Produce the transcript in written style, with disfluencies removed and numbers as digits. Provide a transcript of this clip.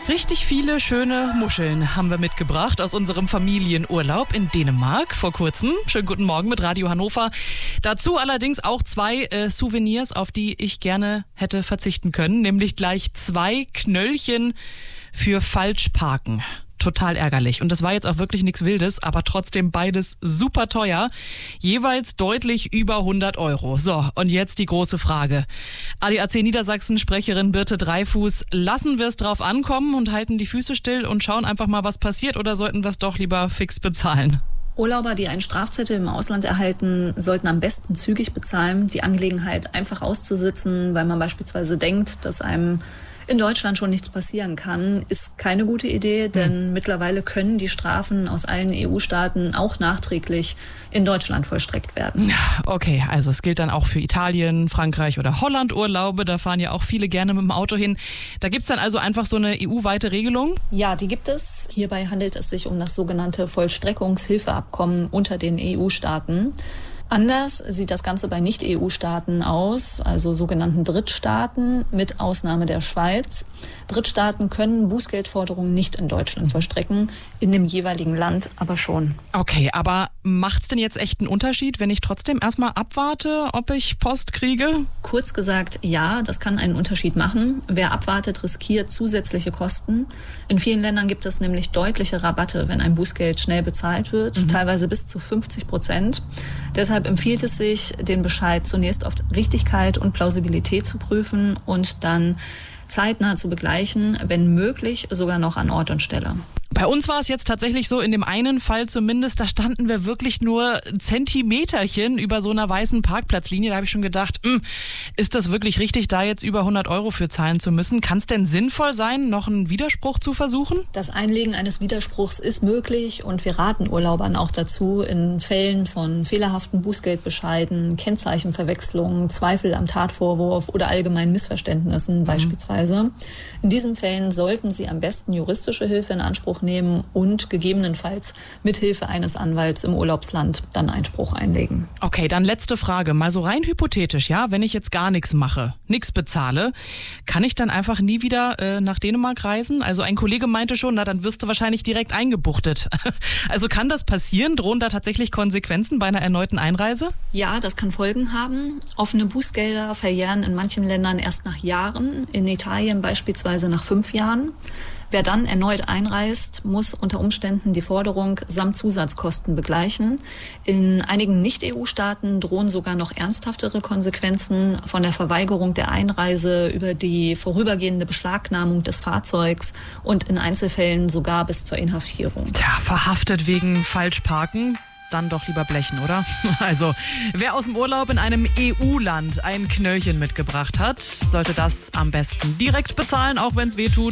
Richtig viele schöne Muscheln haben wir mitgebracht aus unserem Familienurlaub in Dänemark vor kurzem. Schönen guten Morgen mit Radio Hannover. Dazu allerdings auch zwei Souvenirs, auf die ich gerne hätte verzichten können, nämlich gleich 2 Knöllchen für Falschparken. Total ärgerlich. Und das war jetzt auch wirklich nichts Wildes, aber trotzdem beides super teuer. Jeweils deutlich über 100 Euro. So, und jetzt die große Frage. ADAC Niedersachsen-Sprecherin Birte Dreifuß, lassen wir es drauf ankommen und halten die Füße still und schauen einfach mal, was passiert, oder sollten wir es doch lieber fix bezahlen? Urlauber, die einen Strafzettel im Ausland erhalten, sollten am besten zügig bezahlen, die Angelegenheit einfach auszusitzen, weil man beispielsweise denkt, dass einem in Deutschland schon nichts passieren kann, ist keine gute Idee, denn mittlerweile können die Strafen aus allen EU-Staaten auch nachträglich in Deutschland vollstreckt werden. Okay, also es gilt dann auch für Italien, Frankreich oder Holland Urlaube. Da fahren ja auch viele gerne mit dem Auto hin. Da gibt's dann also einfach so eine EU-weite Regelung? Ja, die gibt es. Hierbei handelt es sich um das sogenannte Vollstreckungshilfeabkommen unter den EU-Staaten. Anders sieht das Ganze bei Nicht-EU-Staaten aus, also sogenannten Drittstaaten, mit Ausnahme der Schweiz. Drittstaaten können Bußgeldforderungen nicht in Deutschland vollstrecken, in dem jeweiligen Land aber schon. Okay, aber macht's denn jetzt echt einen Unterschied, wenn ich trotzdem erstmal abwarte, ob ich Post kriege? Kurz gesagt, ja, das kann einen Unterschied machen. Wer abwartet, riskiert zusätzliche Kosten. In vielen Ländern gibt es nämlich deutliche Rabatte, wenn ein Bußgeld schnell bezahlt wird, teilweise bis zu 50%. Deshalb empfiehlt es sich, den Bescheid zunächst auf Richtigkeit und Plausibilität zu prüfen und dann zeitnah zu begleichen, wenn möglich sogar noch an Ort und Stelle. Bei uns war es jetzt tatsächlich so, in dem einen Fall zumindest, da standen wir wirklich nur Zentimeterchen über so einer weißen Parkplatzlinie. Da habe ich schon gedacht, ist das wirklich richtig, da jetzt über 100 Euro für zahlen zu müssen? Kann es denn sinnvoll sein, noch einen Widerspruch zu versuchen? Das Einlegen eines Widerspruchs ist möglich und wir raten Urlaubern auch dazu, in Fällen von fehlerhaften Bußgeldbescheiden, Kennzeichenverwechslungen, Zweifel am Tatvorwurf oder allgemeinen Missverständnissen beispielsweise. In diesen Fällen sollten Sie am besten juristische Hilfe in Anspruch nehmen und gegebenenfalls mithilfe eines Anwalts im Urlaubsland dann Einspruch einlegen. Okay, dann letzte Frage. Mal so rein hypothetisch, ja, wenn ich jetzt gar nichts mache, nichts bezahle, kann ich dann einfach nie wieder nach Dänemark reisen? Also ein Kollege meinte schon, na dann wirst du wahrscheinlich direkt eingebuchtet. Also kann das passieren? Drohen da tatsächlich Konsequenzen bei einer erneuten Einreise? Ja, das kann Folgen haben. Offene Bußgelder verjähren in manchen Ländern erst nach Jahren, in Italien beispielsweise nach 5 Jahren. Wer dann erneut einreist, muss unter Umständen die Forderung samt Zusatzkosten begleichen. In einigen Nicht-EU-Staaten drohen sogar noch ernsthaftere Konsequenzen, von der Verweigerung der Einreise über die vorübergehende Beschlagnahmung des Fahrzeugs und in Einzelfällen sogar bis zur Inhaftierung. Tja, verhaftet wegen Falschparken? Dann doch lieber blechen, oder? Also, wer aus dem Urlaub in einem EU-Land ein Knöllchen mitgebracht hat, sollte das am besten direkt bezahlen, auch wenn es weh tut.